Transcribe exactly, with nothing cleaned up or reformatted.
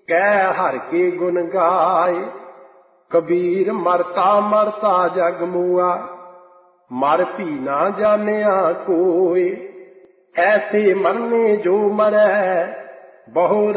कै हर के गुण गाए। कबीर मरता मरता जग मुआ, मर भी ना जानिया कोय। ऐसे मरने जो मरै बहु